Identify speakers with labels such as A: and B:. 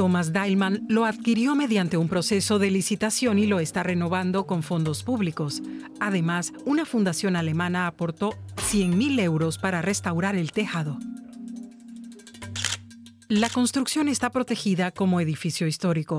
A: Thomas Dielman lo adquirió mediante un proceso de licitación y lo está renovando con fondos públicos. Además, una fundación alemana aportó 100.000 euros para restaurar el tejado. La construcción está protegida como edificio histórico.